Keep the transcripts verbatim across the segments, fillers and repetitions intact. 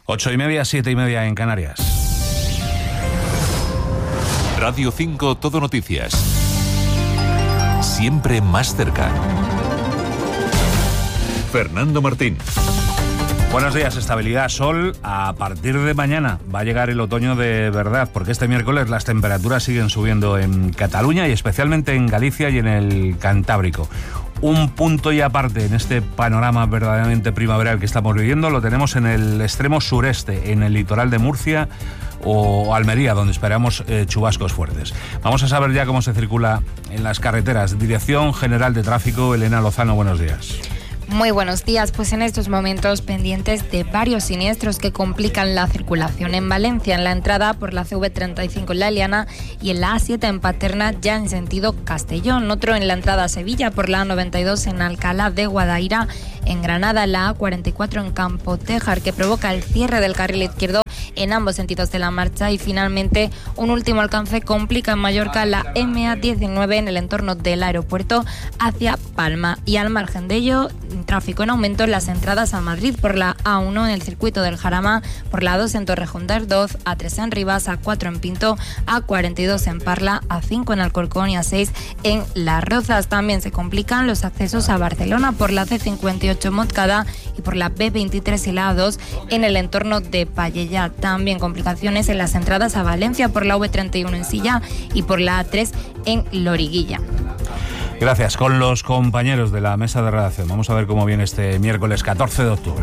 Ocho y media, siete y media en Canarias. Radio cinco Todo Noticias. Siempre más cerca. Fernando Martín. Buenos días, estabilidad, sol. A partir de mañana va a llegar el otoño de verdad, porque este miércoles las temperaturas siguen subiendo en Cataluña y especialmente en Galicia y en el Cantábrico. Un punto y aparte en este panorama verdaderamente primaveral que estamos viviendo lo tenemos en el extremo sureste, en el litoral de Murcia o Almería, donde esperamos eh, chubascos fuertes. Vamos a saber ya cómo se circula en las carreteras. Dirección General de Tráfico, Elena Lozano, buenos días. Muy buenos días, pues en estos momentos pendientes de varios siniestros que complican la circulación en Valencia, en la entrada por la C V treinta y cinco en La Eliana y en la A siete en Paterna, ya en sentido Castellón. Otro en la entrada a Sevilla por la A noventa y dos en Alcalá de Guadaira, en Granada la A cuarenta y cuatro en Campotejar, que provoca el cierre del carril izquierdo en ambos sentidos de la marcha. Y finalmente un último alcance complica en Mallorca la M A diecinueve en el entorno del aeropuerto hacia Palma. Y al margen de ello, tráfico en aumento en las entradas a Madrid por la A uno en el circuito del Jarama, por la A dos en Torrejón de Ardoz, A tres en Rivas, A cuatro en Pinto, A cuarenta y dos en Parla, A cinco en Alcorcón y A seis en Las Rozas. También se complican los accesos a Barcelona por la C cincuenta y ocho en Montcada y por la B veintitrés y la A dos en el entorno de Pallejà. También complicaciones en las entradas a Valencia por la V treinta y uno en Silla y por la A tres en Loriguilla. Gracias. Con los compañeros de la mesa de redacción vamos a ver cómo viene este miércoles catorce de octubre,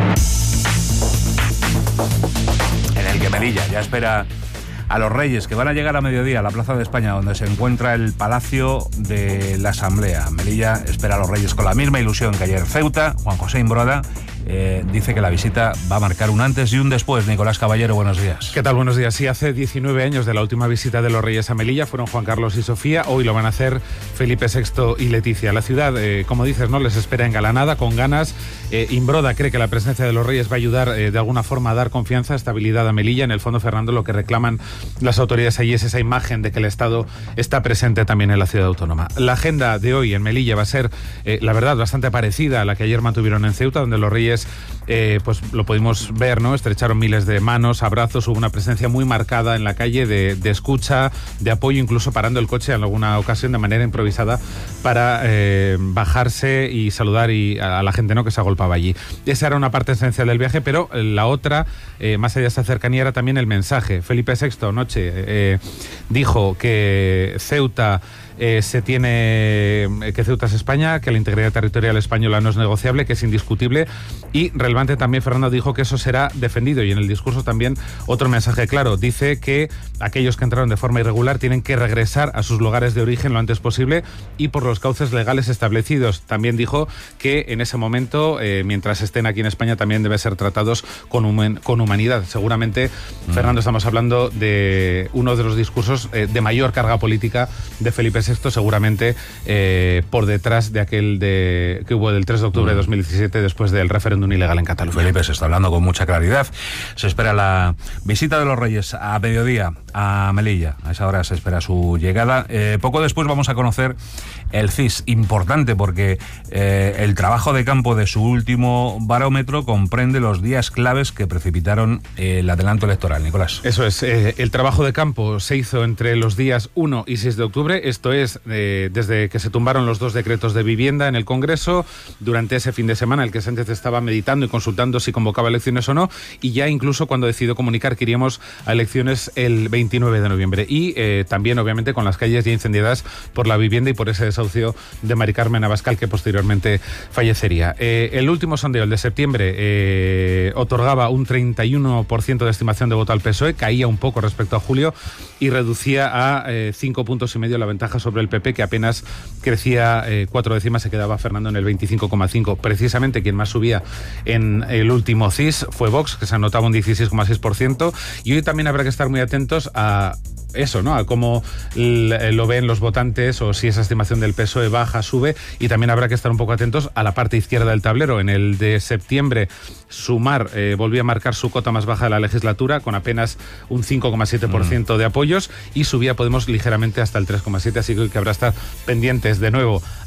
en el que Melilla ya espera a los Reyes, que van a llegar a mediodía a la Plaza de España, donde se encuentra el Palacio de la Asamblea. Melilla espera a los Reyes con la misma ilusión que ayer Ceuta. Juan José Imbroda Eh, dice que la visita va a marcar un antes y un después. Nicolás Caballero, buenos días. ¿Qué tal? Buenos días. Sí, hace diecinueve años de la última visita de los Reyes a Melilla fueron Juan Carlos y Sofía. Hoy lo van a hacer Felipe sexto y Leticia. La ciudad, eh, como dices, no les espera engalanada, con ganas. Eh, Imbroda cree que la presencia de los Reyes va a ayudar eh, de alguna forma a dar confianza, estabilidad a Melilla. En el fondo, Fernando, lo que reclaman las autoridades allí es esa imagen de que el Estado está presente también en la ciudad autónoma. La agenda de hoy en Melilla va a ser, eh, la verdad, bastante parecida a la que ayer mantuvieron en Ceuta, donde los Reyes Eh, pues lo pudimos ver, ¿no? Estrecharon miles de manos, abrazos, hubo una presencia muy marcada en la calle de, de escucha, de apoyo, incluso parando el coche en alguna ocasión de manera improvisada para eh, bajarse y saludar y a la gente, ¿no?, que se agolpaba allí. Esa era una parte esencial del viaje, pero la otra, eh, más allá de esa cercanía, era también el mensaje. Felipe sexto anoche eh, dijo que Ceuta Eh, se tiene que Ceuta es España, que la integridad territorial española no es negociable, que es indiscutible, y relevante también Fernando dijo que eso será defendido. Y en el discurso también otro mensaje claro, dice que aquellos que entraron de forma irregular tienen que regresar a sus lugares de origen lo antes posible y por los cauces legales establecidos. También dijo que en ese momento, eh, mientras estén aquí en España, también deben ser tratados con, human, con humanidad. Seguramente, mm. Fernando, estamos hablando de uno de los discursos eh, de mayor carga política de Felipe sexto, seguramente eh, por detrás de aquel de, que hubo del tres de octubre de dos mil diecisiete, después del referéndum ilegal en Cataluña. Felipe se está hablando con mucha claridad. Se espera la visita de los Reyes a mediodía a Melilla. A esa hora se espera su llegada. Eh, poco después vamos a conocer el C I S, importante porque eh, el trabajo de campo de su último barómetro comprende los días claves que precipitaron eh, el adelanto electoral. Nicolás. Eso es. Eh, el trabajo de campo se hizo entre los días uno y seis de octubre. Esto es, eh, desde que se tumbaron los dos decretos de vivienda en el Congreso, durante ese fin de semana, el que Sánchez estaba meditando y consultando si convocaba elecciones o no, y ya incluso cuando decidió comunicar que iríamos a elecciones el veintinueve de noviembre. Y eh, también, obviamente, con las calles ya incendiadas por la vivienda y por ese desahucio de Mari Carmen Abascal, que posteriormente fallecería. Eh, el último sondeo, el de septiembre, eh, otorgaba un treinta y uno por ciento de estimación de voto al P S O E, caía un poco respecto a julio y reducía a eh, cinco puntos y medio la ventaja sobre el P P, que apenas crecía eh, cuatro décimas, se quedaba Fernando en el veinticinco coma cinco. Precisamente quien más subía en el último C I S fue Vox, que se anotaba un dieciséis coma seis por ciento, y hoy también habrá que estar muy atentos a eso, ¿no?, a cómo lo ven los votantes o si esa estimación del P S O E baja, sube, y también habrá que estar un poco atentos a la parte izquierda del tablero. En el de septiembre, Sumar eh, volvió a marcar su cota más baja de la legislatura con apenas un cinco coma siete por ciento mm. de apoyos, y subía Podemos ligeramente hasta el tres coma siete por ciento, así que habrá que estar pendientes de nuevo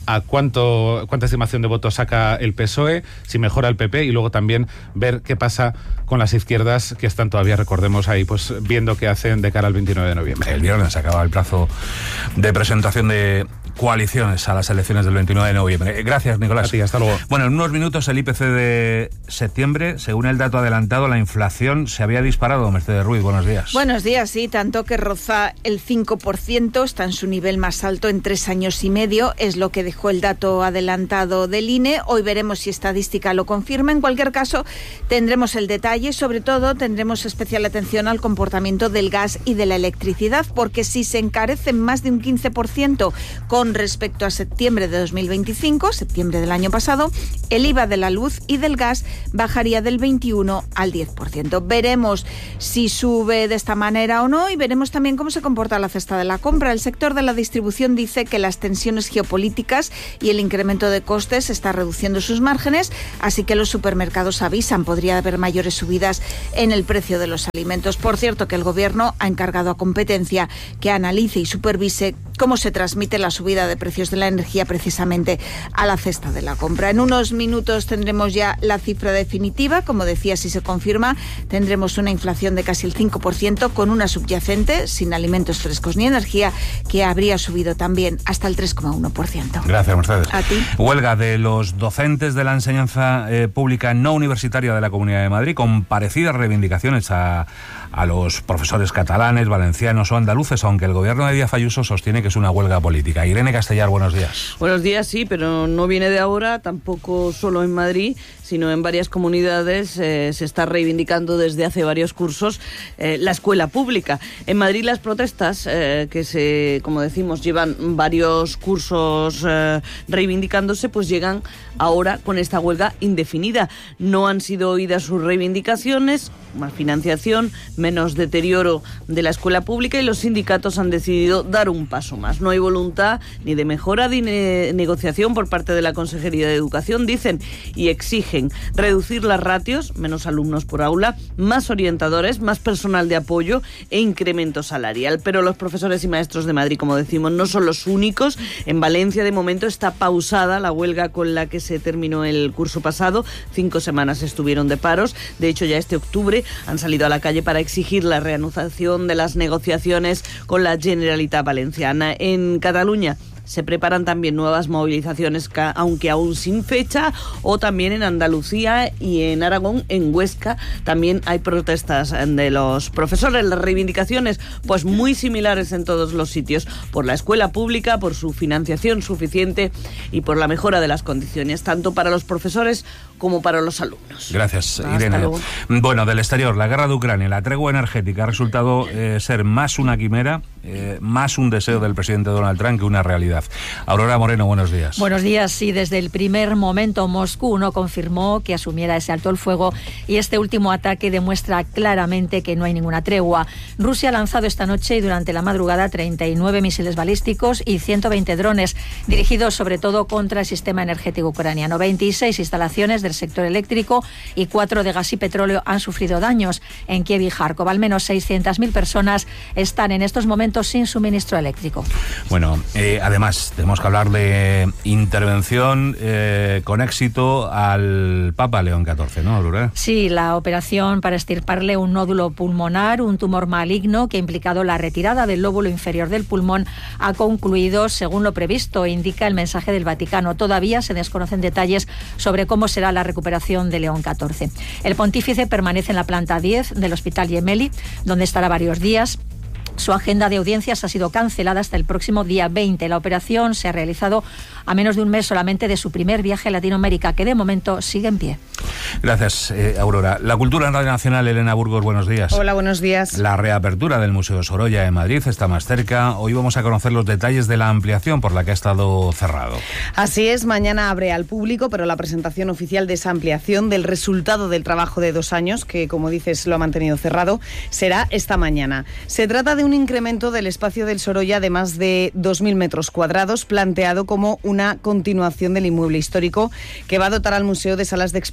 a cuánto cuánta estimación de votos saca el P S O E, si mejora el P P, y luego también ver qué pasa con las izquierdas que están todavía, recordemos, ahí pues viendo qué hacen de cara al veintinueve de noviembre. El viernes se acaba el plazo de presentación de coaliciones a las elecciones del veintinueve de noviembre. Gracias, Nicolás. A ti, hasta luego. Bueno, en unos minutos el I P C de septiembre, según el dato adelantado, la inflación se había disparado. Mercedes Ruiz, buenos días. Buenos días, sí, tanto que roza el cinco por ciento, está en su nivel más alto en tres años y medio, es lo que dejó el dato adelantado del I N E. Hoy veremos si estadística lo confirma. En cualquier caso, tendremos el detalle, sobre todo tendremos especial atención al comportamiento del gas y de la electricidad, porque si se encarecen más de un quince por ciento con respecto a septiembre de dos mil veinticinco, septiembre del año pasado, el I V A de la luz y del gas bajaría del veintiuno al diez por ciento. Veremos si sube de esta manera o no, y veremos también cómo se comporta la cesta de la compra. El sector de la distribución dice que las tensiones geopolíticas y el incremento de costes está reduciendo sus márgenes, así que los supermercados avisan, podría haber mayores subidas en el precio de los alimentos. Por cierto, que el Gobierno ha encargado a Competencia que analice y supervise cómo se transmite la subida de precios de la energía precisamente a la cesta de la compra. En unos minutos tendremos ya la cifra definitiva. Como decía, si se confirma, tendremos una inflación de casi el cinco por ciento, con una subyacente, sin alimentos frescos ni energía, que habría subido también hasta el tres coma uno por ciento. Gracias, Mercedes. A ti. Huelga de los docentes de la enseñanza eh, pública no universitaria de la Comunidad de Madrid, con parecidas reivindicaciones a, a los profesores catalanes, valencianos o andaluces, aunque el gobierno de Díaz Ayuso sostiene que es una huelga política. Irene Castellar, buenos días. Buenos días, sí, pero no viene de ahora, tampoco solo en Madrid, sino en varias comunidades eh, se está reivindicando desde hace varios cursos eh, la escuela pública. En Madrid las protestas, eh, que se, como decimos, llevan varios cursos eh, reivindicándose, pues llegan ahora con esta huelga indefinida. No han sido oídas sus reivindicaciones, más financiación, menos deterioro de la escuela pública, y los sindicatos han decidido dar un paso más. No hay voluntad ni de mejora ni de negociación por parte de la Consejería de Educación, dicen, y exigen reducir las ratios, menos alumnos por aula, más orientadores, más personal de apoyo e incremento salarial. Pero los profesores y maestros de Madrid, como decimos, no son los únicos. En Valencia, de momento, está pausada la huelga con la que se terminó el curso pasado. Cinco semanas estuvieron de paros. De hecho, ya este octubre han salido a la calle para exigir la reanudación de las negociaciones con la Generalitat Valenciana. En Cataluña se preparan también nuevas movilizaciones, aunque aún sin fecha, o también en Andalucía y en Aragón, en Huesca, también hay protestas de los profesores. Las reivindicaciones, pues muy similares en todos los sitios, por la escuela pública, por su financiación suficiente y por la mejora de las condiciones, tanto para los profesores como para los alumnos. Gracias, Hasta Irene. luego. Bueno, del exterior, la guerra de Ucrania, la tregua energética ha resultado eh, ser más una quimera, eh, más un deseo del presidente Donald Trump que una realidad. Aurora Moreno, buenos días. Buenos días. Sí, desde el primer momento Moscú no confirmó que asumiera ese alto el fuego, y este último ataque demuestra claramente que no hay ninguna tregua. Rusia ha lanzado esta noche y durante la madrugada treinta y nueve misiles balísticos y ciento veinte drones, dirigidos sobre todo contra el sistema energético ucraniano. veintiséis instalaciones del sector eléctrico y cuatro de gas y petróleo han sufrido daños. En Kiev y Kharkov, al menos seiscientas mil personas están en estos momentos sin suministro eléctrico. Bueno, eh, además tenemos que hablar de intervención eh, con éxito al Papa León catorce, ¿no, Aurora? Sí, la operación para extirparle un nódulo pulmonar, un tumor maligno que ha implicado la retirada del lóbulo inferior del pulmón, ha concluido según lo previsto, indica el mensaje del Vaticano. Todavía se desconocen detalles sobre cómo será la recuperación de León catorce. El pontífice permanece en la planta diez del Hospital Gemelli, donde estará varios días. Su agenda de audiencias ha sido cancelada hasta el próximo día veinte. La operación se ha realizado a menos de un mes solamente de su primer viaje a Latinoamérica, que de momento sigue en pie. Gracias, eh, Aurora. La Cultura en Radio Nacional, Elena Burgos, buenos días. Hola, buenos días. La reapertura del Museo Sorolla de Madrid está más cerca. Hoy vamos a conocer los detalles de la ampliación por la que ha estado cerrado. Así es, mañana abre al público, pero la presentación oficial de esa ampliación, del resultado del trabajo de dos años, que como dices lo ha mantenido cerrado, será esta mañana. Se trata de un incremento del espacio del Sorolla de más de dos mil metros cuadrados, planteado como una continuación del inmueble histórico, que va a dotar al museo de salas de exposiciones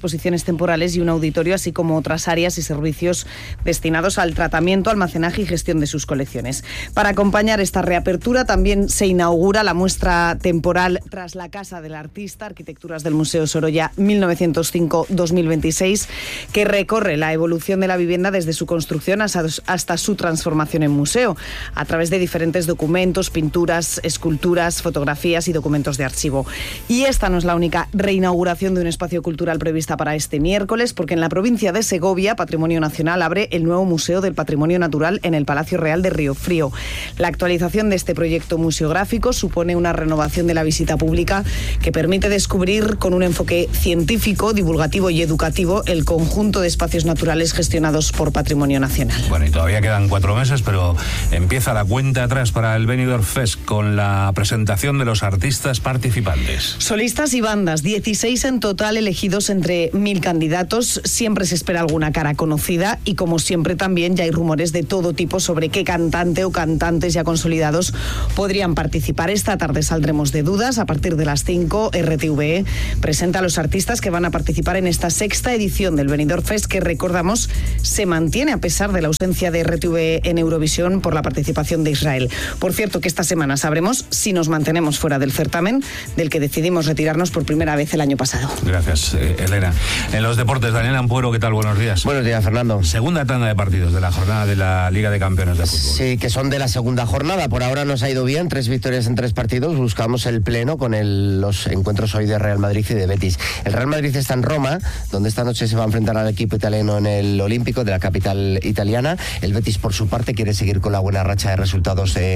instalaciones temporales y un auditorio, así como otras áreas y servicios destinados al tratamiento, almacenaje y gestión de sus colecciones. Para acompañar esta reapertura también se inaugura la muestra temporal Tras la casa del artista, Arquitecturas del Museo Sorolla mil novecientos cinco a dos mil veintiséis, que recorre la evolución de la vivienda desde su construcción hasta, hasta su transformación en museo, a través de diferentes documentos, pinturas, esculturas, fotografías y documentos de archivo. Y esta no es la única reinauguración de un espacio cultural prevista para este miércoles, porque en la provincia de Segovia, Patrimonio Nacional, abre el nuevo Museo del Patrimonio Natural en el Palacio Real de Río Frío. La actualización de este proyecto museográfico supone una renovación de la visita pública que permite descubrir con un enfoque científico, divulgativo y educativo el conjunto de espacios naturales gestionados por Patrimonio Nacional. Bueno, y todavía quedan cuatro meses, pero empieza la cuenta atrás para el Benidorm Fest con la presentación de los artistas participantes. Solistas y bandas, dieciséis en total, elegidos entre mil candidatos. Siempre se espera alguna cara conocida y, como siempre, también ya hay rumores de todo tipo sobre qué cantante o cantantes ya consolidados podrían participar. Esta tarde saldremos de dudas. A partir de las cinco, R T V E presenta a los artistas que van a participar en esta sexta edición del Benidorm Fest, que, recordamos, se mantiene a pesar de la ausencia de R T V E en Eurovisión por la participación de Israel. Por cierto, que esta semana sabremos si nos mantenemos fuera del certamen, del que decidimos retirarnos por primera vez el año pasado. Gracias, eh, Elena. En los deportes, Daniel Ampuero, ¿qué tal? Buenos días. Buenos días, Fernando. Segunda tanda de partidos de la jornada de la Liga de Campeones de Fútbol. Sí, que son de la segunda jornada. Por ahora nos ha ido bien, tres victorias en tres partidos. Buscamos el pleno con el, los encuentros hoy de Real Madrid y de Betis. El Real Madrid está en Roma, donde esta noche se va a enfrentar al equipo italiano en el Olímpico de la capital italiana. El Betis, por su parte, quiere seguir con la buena racha de resultados eh,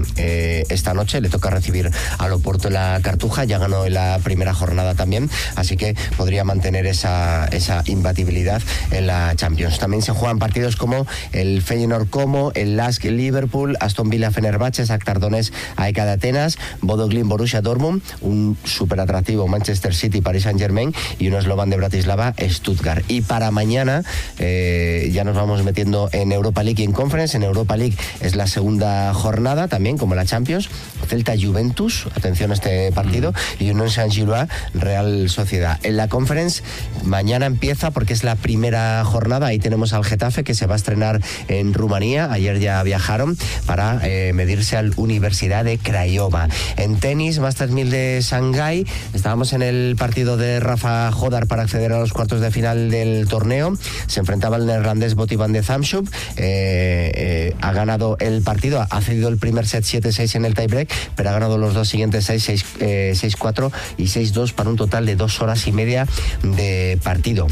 eh, esta noche. Le toca recibir al Oporto en la Cartuja. Ya ganó en la primera jornada también, así que podría mantener esa, esa imbatibilidad en la Champions. También se juegan partidos como el Feyenoord Como, el Lask Liverpool, Aston Villa Fenerbahce, Shakhtar Donetsk A E K de Atenas, Bodo Glimt Borussia Dortmund, un súper atractivo Manchester City Paris Saint-Germain y un eslovan de Bratislava Stuttgart. Y para mañana eh, ya nos vamos metiendo en Europa League y en Conference. En Europa League es la segunda jornada, también como la Champions. Celta Juventus, atención a este partido, mm. y Unión Saint-Gilloise Real Sociedad. En la Conference mañana empieza porque es la primera jornada. Ahí tenemos al Getafe, que se va a estrenar en Rumanía. Ayer ya viajaron para eh, medirse al Universidad de Craiova. En tenis, Masters mil de Shanghái, estábamos en el partido de Rafa Jodar para acceder a los cuartos de final del torneo. Se enfrentaba el neerlandés Botti van de Zandschulp. Eh, eh, ha ganado el partido, ha cedido el primer set siete seis en el tiebreak, pero ha ganado los dos siguientes seis seis cuatro y seis dos para un total de dos horas y media de partido.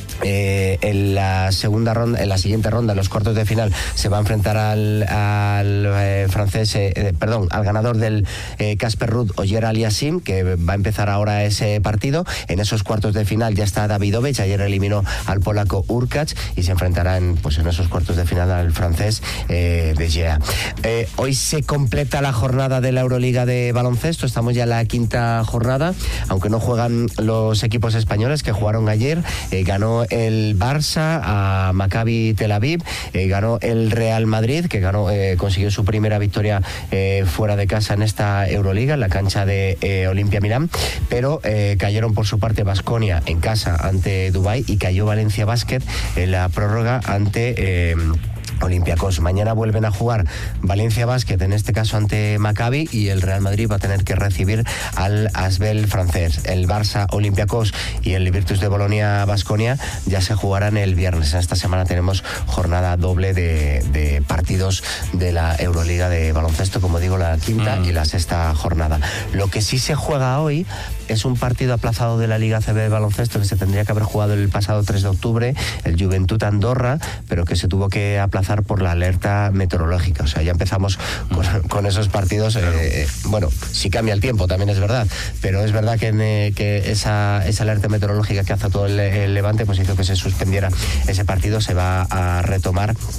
Eh, en la segunda ronda, en la siguiente ronda, en los cuartos de final, se va a enfrentar al, al eh, francés, eh, perdón, al ganador del Casper eh, Ruud, Ogier Aliassime, que va a empezar ahora ese partido. En esos cuartos de final ya está Davidovich, ayer eliminó al polaco Urkacz y se enfrentará en, pues, en esos cuartos de final al francés eh, de Gea. Eh, hoy se completa la jornada de la Euroliga de baloncesto, estamos ya en la quinta jornada, aunque no juegan los equipos españoles que jugaron ayer. Eh, ganó el Barça a Maccabi Tel Aviv, eh, ganó el Real Madrid, que ganó, eh, consiguió su primera victoria eh, fuera de casa en esta Euroliga, en la cancha de eh, Olimpia Milán, pero eh, cayeron por su parte Baskonia en casa ante Dubái y cayó Valencia Basket en la prórroga ante Eh, Olympiacos. Mañana vuelven a jugar Valencia Basket, en este caso ante Maccabi, y el Real Madrid va a tener que recibir al Asvel francés. El Barça Olympiacos y el Virtus de Bolonia Baskonia ya se jugarán el viernes. En esta semana tenemos jornada doble de, de partidos de la Euroliga de baloncesto, como digo, la quinta mm. y la sexta jornada. Lo que sí se juega hoy es un partido aplazado de la Liga A C B de baloncesto que se tendría que haber jugado el pasado tres de octubre, el Juventud Andorra, pero que se tuvo que aplazar por la alerta meteorológica. O sea, ya empezamos con, con esos partidos. Eh, bueno, sí cambia el tiempo, también es verdad, pero es verdad que, eh, que esa, esa alerta meteorológica que hace todo el, el Levante pues hizo que se suspendiera ese partido. Se va a retomar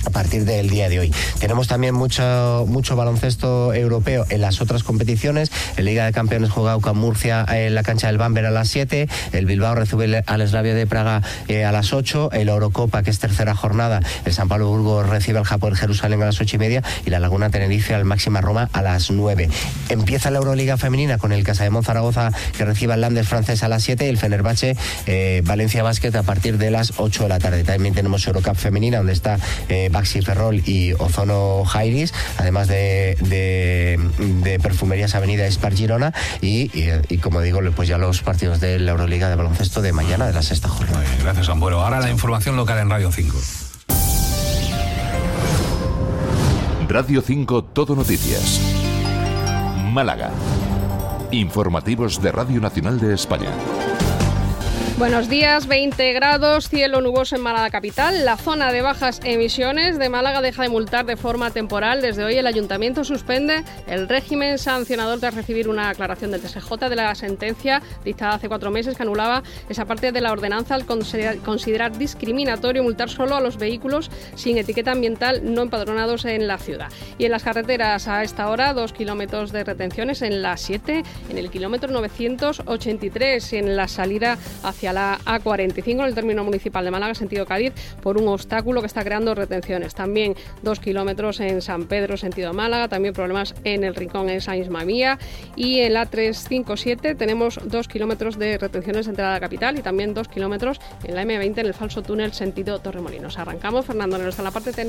a partir del día de hoy. Tenemos también mucho, mucho baloncesto europeo en las otras competiciones. En Liga de Campeones juega U C A M Murcia en la cancha del Bamberg a las siete, el Bilbao recibe al Slavia de Praga eh, a las ocho, el Eurocopa, que es tercera jornada, el San Pablo Burgos recibe al Japón Jerusalén a las ocho y media y la Laguna Tenerife al Máxima Roma a las nueve. Empieza la Euroliga femenina con el Casademont Zaragoza que recibe al Landes francés a las siete y el Fenerbahce eh, Valencia Basket a partir de las ocho de la tarde. También tenemos Eurocup femenina donde está eh, Baxi Ferrol y Ozono Jairis, además de, de, de Perfumerías Avenida Espar Girona y, y, y como digo, pues ya los partidos de la Euroliga de baloncesto de mañana de la sexta jornada. Muy bien, gracias, Ambuero. Ahora la información local en Radio cinco. Radio cinco Todo Noticias. Málaga. Informativos de Radio Nacional de España. Buenos días, veinte grados, cielo nuboso en Málaga capital. La zona de bajas emisiones de Málaga deja de multar de forma temporal. Desde hoy el Ayuntamiento suspende el régimen sancionador tras recibir una aclaración del T S J de la sentencia dictada hace cuatro meses que anulaba esa parte de la ordenanza al considerar, considerar discriminatorio multar solo a los vehículos sin etiqueta ambiental no empadronados en la ciudad. Y en las carreteras a esta hora, dos kilómetros de retenciones en la siete, en el kilómetro novecientos ochenta y tres y en la salida hacia la A cuarenta y cinco en el término municipal de Málaga, sentido Cádiz, por un obstáculo que está creando retenciones. También dos kilómetros en San Pedro, sentido Málaga, también problemas en el Rincón en esa misma vía. Y en la trescientos cincuenta y siete tenemos dos kilómetros de retenciones entre la capital y también dos kilómetros en la eme veinte en el falso túnel sentido Torremolinos. Arrancamos, Fernando Nero está en la parte técnica.